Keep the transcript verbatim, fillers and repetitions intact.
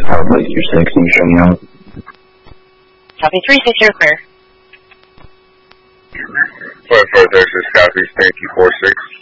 How about your six? Can you show me out? Copy three six, you're clear. Flight four thirty-six, copy. Thank you, four six.